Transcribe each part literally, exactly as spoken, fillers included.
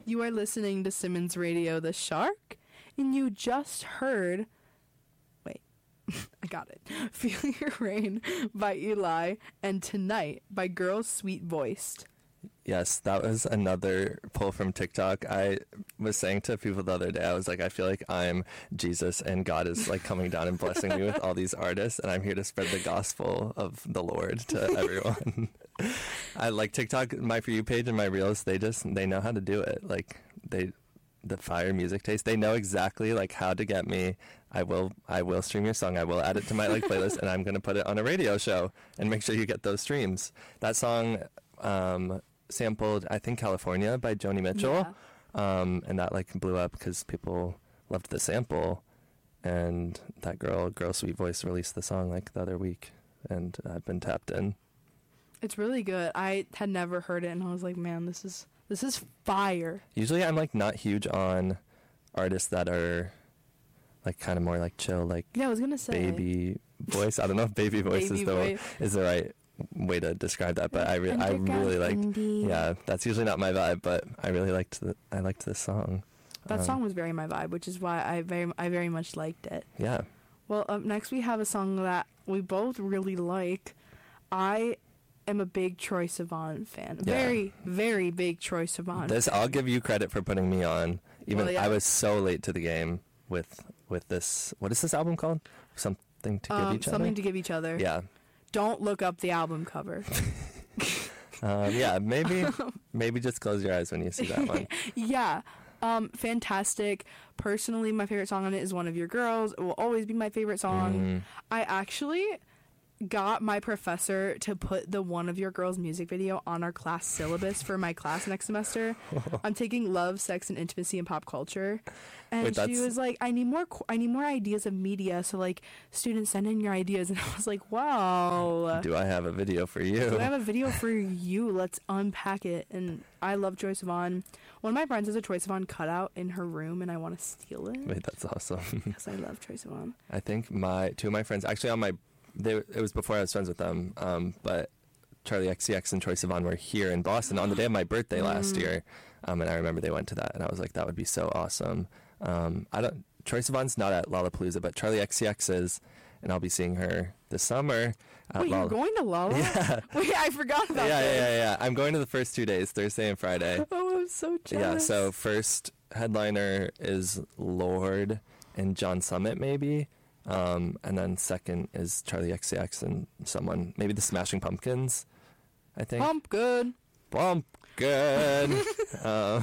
You are listening to Simmons Radio, The Shark, and you just heard... Wait, I got it. Feel Your Rain by Eli, and Tonight by Girls Sweet Voiced. Yes, that was another pull from TikTok. I was saying to people the other day, I was like, I feel like I'm Jesus and God is like coming down and blessing me with all these artists, and I'm here to spread the gospel of the Lord to everyone. I like TikTok, my For You page and my Reels, they just, they know how to do it. Like, they, the fire music taste, they know exactly like how to get me. I will, I will stream your song. I will add it to my like playlist, and I'm going to put it on a radio show and make sure you get those streams. That song, um, sampled, I think, California by Joni Mitchell. Yeah. Um, and that like blew up because people loved the sample. And that girl, Girl Sweet Voice, released the song like the other week, and I've been tapped in. It's really good. I had never heard it, and I was like, man, this is this is fire. Usually I'm like not huge on artists that are like kind of more like chill, like yeah, I was gonna say baby voice. I don't know if baby voice baby is the voice. is the right way to describe that, but I re- I really liked indie. Yeah, that's usually not my vibe, but I really liked the I liked this song. That um, song was very my vibe, which is why I very I very much liked it. Yeah. Well, up next we have a song that we both really like. I am a big Troye Sivan fan. Yeah. Very, very big Troye Sivan. This fan. I'll give you credit for putting me on. Even Well, yeah. I was so late to the game with with this. What is this album called? Something to give um, each something other. to give each other. Yeah. Don't look up the album cover. um, yeah, maybe maybe just close your eyes when you see that one. Yeah. Um, fantastic. Personally, my favorite song on it is One of Your Girls. It will always be my favorite song. Mm. I actually got my professor to put the One of Your Girls music video on our class syllabus for my class next semester. I'm taking love, sex, and intimacy and pop culture. And Wait, she that's- was like, I need more qu- I need more ideas of media, so like students send in your ideas. And I was like, wow. Do I have a video for you? Do I have a video for you? Let's unpack it. And I love Troye Sivan. One of my friends has a Troye Sivan cutout in her room, and I want to steal it. Wait, that's awesome. Because I love Troye Sivan. I think my two of my friends, actually on my, they, it was before I was friends with them, um, but Charlie X C X and Troye Sivan were here in Boston on the day of my birthday last Mm. year, um, and I remember they went to that, and I was like, that would be so awesome. Um, I don't. Troye Sivan's not at Lollapalooza, but Charlie X C X is, and I'll be seeing her this summer. At Wait, Lolla- you're going to Lolla? Yeah. Wait, I forgot about yeah, this. yeah, yeah, yeah. I'm going to the first two days, Thursday and Friday. Oh, I'm so jealous. Yeah, so first headliner is Lorde and John Summit, maybe. Um, and then second is Charlie X C X and someone, maybe the Smashing Pumpkins, I think. Pump good. Pumpkin. um,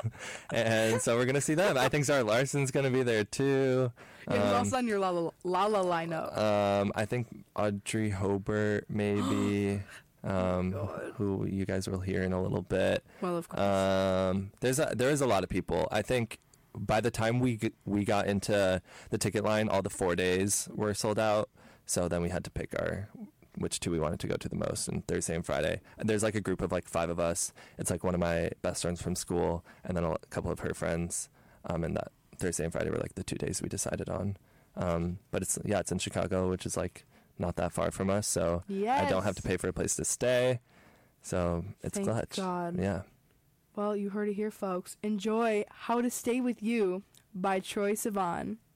and so we're going to see them. I think Zara Larson's going to be there too. Yeah, who's Um, also on your Lala, Lala lineup? um, I think Audrey Hobart, maybe. Um, God. who you guys will hear in a little bit. Well, of course. Um, there's a, there is a lot of people. I think by the time we g- we got into the ticket line, all the four days were sold out. So then we had to pick our which two we wanted to go to the most, and Thursday and Friday. And there's like a group of like five of us. It's like one of my best friends from school, and then a couple of her friends. Um, and that Thursday and Friday were like the two days we decided on. Um, but it's yeah, it's in Chicago, which is like not that far from us, so I don't have to Yes. pay for a place to stay. So it's Thank clutch. God. Yeah. Well, you heard it here, folks. Enjoy How to Stay With You by Troye Sivan.